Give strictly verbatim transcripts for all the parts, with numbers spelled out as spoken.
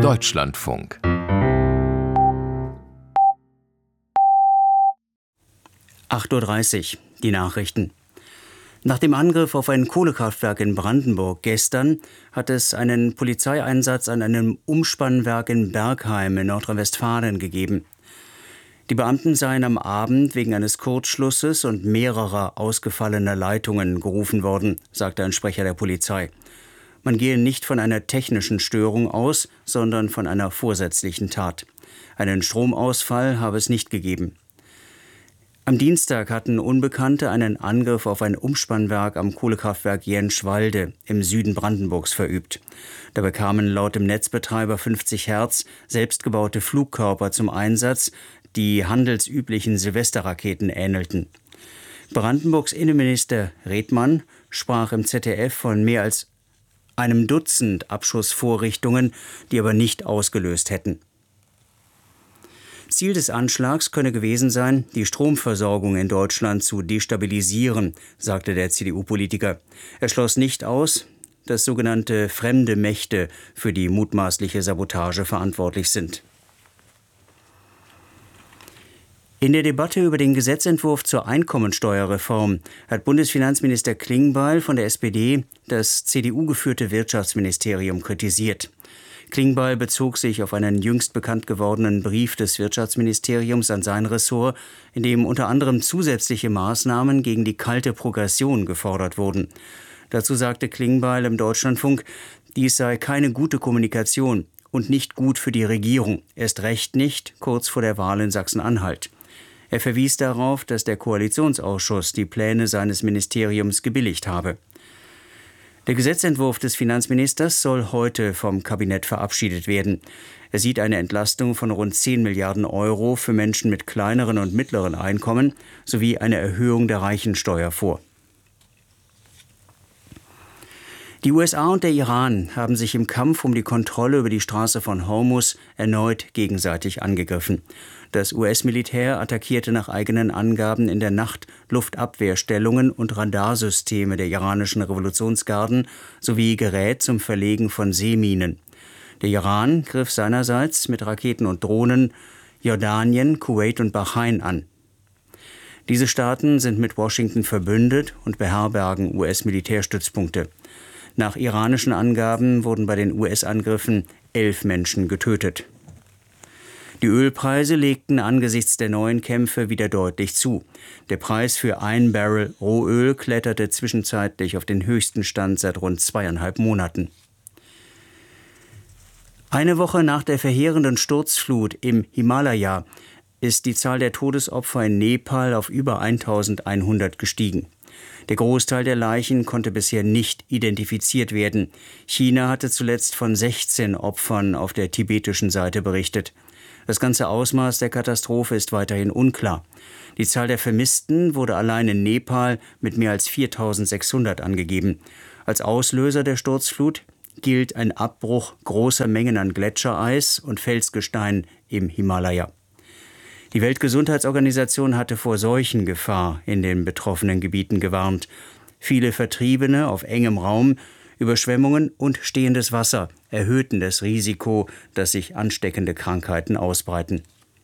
Deutschlandfunk. acht Uhr dreißig, die Nachrichten. Nach dem Angriff auf ein Kohlekraftwerk in Brandenburg gestern hat es einen Polizeieinsatz an einem Umspannwerk in Bergheim in Nordrhein-Westfalen gegeben. Die Beamten seien am Abend wegen eines Kurzschlusses und mehrerer ausgefallener Leitungen gerufen worden, sagte ein Sprecher der Polizei. Man gehe nicht von einer technischen Störung aus, sondern von einer vorsätzlichen Tat. Einen Stromausfall habe es nicht gegeben. Am Dienstag hatten Unbekannte einen Angriff auf ein Umspannwerk am Kohlekraftwerk Jenschwalde im Süden Brandenburgs verübt. Dabei kamen laut dem Netzbetreiber fünfzig Hertz selbstgebaute Flugkörper zum Einsatz, die handelsüblichen Silvesterraketen ähnelten. Brandenburgs Innenminister Redmann sprach im Z D F von mehr als einem Dutzend Abschussvorrichtungen, die aber nicht ausgelöst hätten. Ziel des Anschlags könne gewesen sein, die Stromversorgung in Deutschland zu destabilisieren, sagte der C D U-Politiker. Er schloss nicht aus, dass sogenannte fremde Mächte für die mutmaßliche Sabotage verantwortlich sind. In der Debatte über den Gesetzentwurf zur Einkommensteuerreform hat Bundesfinanzminister Klingbeil von der S P D das C D U-geführte Wirtschaftsministerium kritisiert. Klingbeil bezog sich auf einen jüngst bekannt gewordenen Brief des Wirtschaftsministeriums an sein Ressort, in dem unter anderem zusätzliche Maßnahmen gegen die kalte Progression gefordert wurden. Dazu sagte Klingbeil im Deutschlandfunk, dies sei keine gute Kommunikation und nicht gut für die Regierung, erst recht nicht kurz vor der Wahl in Sachsen-Anhalt. Er verwies darauf, dass der Koalitionsausschuss die Pläne seines Ministeriums gebilligt habe. Der Gesetzentwurf des Finanzministers soll heute vom Kabinett verabschiedet werden. Er sieht eine Entlastung von rund zehn Milliarden Euro für Menschen mit kleineren und mittleren Einkommen sowie eine Erhöhung der Reichensteuer vor. Die U S A und der Iran haben sich im Kampf um die Kontrolle über die Straße von Hormuz erneut gegenseitig angegriffen. Das U S-Militär attackierte nach eigenen Angaben in der Nacht Luftabwehrstellungen und Radarsysteme der iranischen Revolutionsgarden sowie Gerät zum Verlegen von Seeminen. Der Iran griff seinerseits mit Raketen und Drohnen Jordanien, Kuwait und Bahrain an. Diese Staaten sind mit Washington verbündet und beherbergen U S-Militärstützpunkte. Nach iranischen Angaben wurden bei den U S-Angriffen elf Menschen getötet. Die Ölpreise legten angesichts der neuen Kämpfe wieder deutlich zu. Der Preis für ein Barrel Rohöl kletterte zwischenzeitlich auf den höchsten Stand seit rund zweieinhalb Monaten. Eine Woche nach der verheerenden Sturzflut im Himalaya ist die Zahl der Todesopfer in Nepal auf über eintausendeinhundert gestiegen. Der Großteil der Leichen konnte bisher nicht identifiziert werden. China hatte zuletzt von sechzehn Opfern auf der tibetischen Seite berichtet. Das ganze Ausmaß der Katastrophe ist weiterhin unklar. Die Zahl der Vermissten wurde allein in Nepal mit mehr als viertausendsechshundert angegeben. Als Auslöser der Sturzflut gilt ein Abbruch großer Mengen an Gletschereis und Felsgestein im Himalaya. Die Weltgesundheitsorganisation hatte vor Seuchengefahr in den betroffenen Gebieten gewarnt. Viele Vertriebene auf engem Raum, Überschwemmungen und stehendes Wasser erhöhten das Risiko, dass sich ansteckende Krankheiten ausbreiten.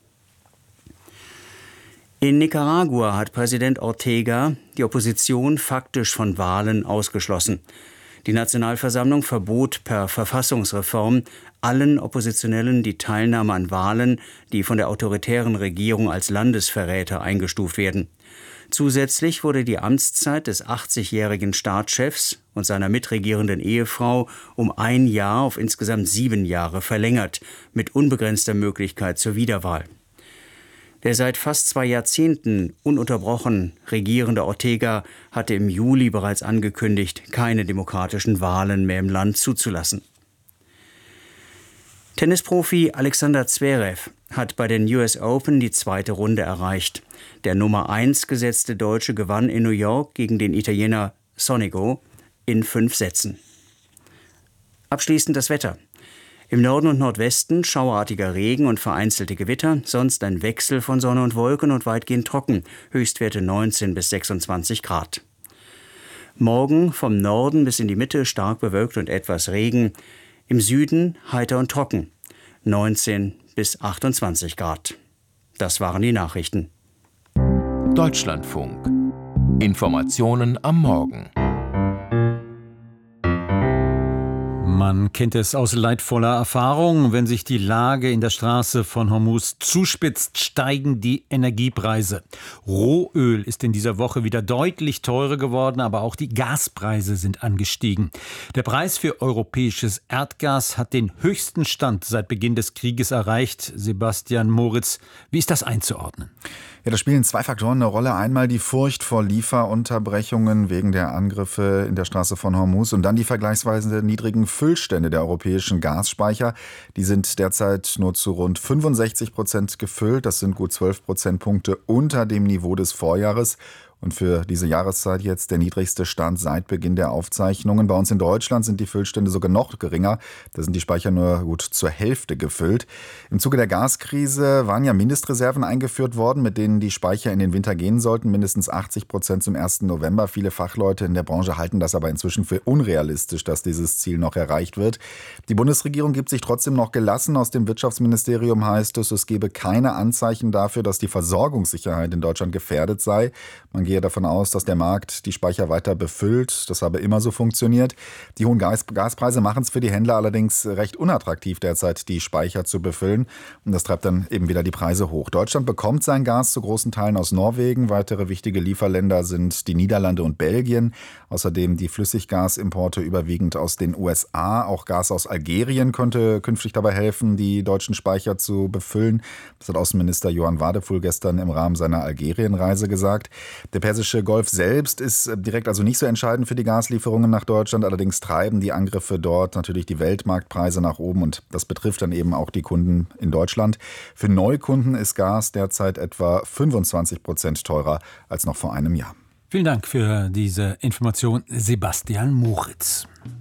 In Nicaragua hat Präsident Ortega die Opposition faktisch von Wahlen ausgeschlossen. Die Nationalversammlung verbot per Verfassungsreform allen Oppositionellen die Teilnahme an Wahlen, die von der autoritären Regierung als Landesverräter eingestuft werden. Zusätzlich wurde die Amtszeit des achtzigjährigen Staatschefs und seiner mitregierenden Ehefrau um ein Jahr auf insgesamt sieben Jahre verlängert, mit unbegrenzter Möglichkeit zur Wiederwahl. Der seit fast zwei Jahrzehnten ununterbrochen regierende Ortega hatte im Juli bereits angekündigt, keine demokratischen Wahlen mehr im Land zuzulassen. Tennisprofi Alexander Zverev hat bei den U S Open die zweite Runde erreicht. Der Nummer eins gesetzte Deutsche gewann in New York gegen den Italiener Sonego in fünf Sätzen. Abschließend das Wetter. Im Norden und Nordwesten schauerartiger Regen und vereinzelte Gewitter, sonst ein Wechsel von Sonne und Wolken und weitgehend trocken, Höchstwerte neunzehn bis sechsundzwanzig Grad. Morgen vom Norden bis in die Mitte stark bewölkt und etwas Regen, im Süden heiter und trocken. neunzehn bis achtundzwanzig Grad. Das waren die Nachrichten. Deutschlandfunk. Informationen am Morgen. Man kennt es aus leidvoller Erfahrung. Wenn sich die Lage in der Straße von Hormuz zuspitzt, steigen die Energiepreise. Rohöl ist in dieser Woche wieder deutlich teurer geworden, aber auch die Gaspreise sind angestiegen. Der Preis für europäisches Erdgas hat den höchsten Stand seit Beginn des Krieges erreicht. Sebastian Moritz, wie ist das einzuordnen? Ja, da spielen zwei Faktoren eine Rolle. Einmal die Furcht vor Lieferunterbrechungen wegen der Angriffe in der Straße von Hormuz und dann die vergleichsweise niedrigen Füllstände der europäischen Gasspeicher. Die sind derzeit nur zu rund fünfundsechzig Prozent gefüllt. Das sind gut zwölf Prozentpunkte unter dem Niveau des Vorjahres. Und für diese Jahreszeit jetzt der niedrigste Stand seit Beginn der Aufzeichnungen. Bei uns in Deutschland sind die Füllstände sogar noch geringer. Da sind die Speicher nur gut zur Hälfte gefüllt. Im Zuge der Gaskrise waren ja Mindestreserven eingeführt worden, mit denen die Speicher in den Winter gehen sollten. Mindestens achtzig Prozent zum ersten November. Viele Fachleute in der Branche halten das aber inzwischen für unrealistisch, dass dieses Ziel noch erreicht wird. Die Bundesregierung gibt sich trotzdem noch gelassen. Aus dem Wirtschaftsministerium heißt es, es gebe keine Anzeichen dafür, dass die Versorgungssicherheit in Deutschland gefährdet sei. Man gehe davon aus, dass der Markt die Speicher weiter befüllt. Das habe immer so funktioniert. Die hohen Gas- Gaspreise machen es für die Händler allerdings recht unattraktiv, derzeit die Speicher zu befüllen. Und das treibt dann eben wieder die Preise hoch. Deutschland bekommt sein Gas zu großen Teilen aus Norwegen. Weitere wichtige Lieferländer sind die Niederlande und Belgien. Außerdem die Flüssiggasimporte überwiegend aus den U S A. Auch Gas aus Algerien könnte künftig dabei helfen, die deutschen Speicher zu befüllen. Das hat Außenminister Johann Wadephul gestern im Rahmen seiner Algerienreise gesagt. Der Persische Golf selbst ist direkt also nicht so entscheidend für die Gaslieferungen nach Deutschland. Allerdings treiben die Angriffe dort natürlich die Weltmarktpreise nach oben und das betrifft dann eben auch die Kunden in Deutschland. Für Neukunden ist Gas derzeit etwa fünfundzwanzig Prozent teurer als noch vor einem Jahr. Vielen Dank für diese Information, Sebastian Moritz.